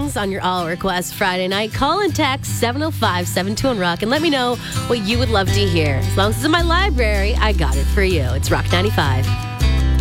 songs on your All Request Friday night. Call and text 705-721-ROCK and let me know what you would love to hear. As long as it's in my library, I got it for you. It's Rock 95.